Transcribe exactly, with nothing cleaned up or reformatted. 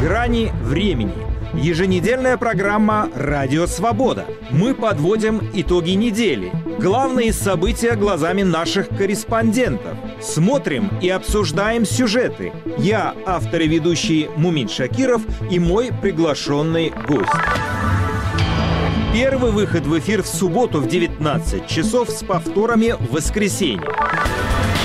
Грани времени. Еженедельная программа «Радио Свобода». Мы подводим итоги недели. Главные события глазами наших корреспондентов. Смотрим и обсуждаем сюжеты. Я, автор и ведущий Мумин Шакиров, и мой приглашенный гость. Первый выход в эфир в субботу в девятнадцать часов с повторами в воскресенье.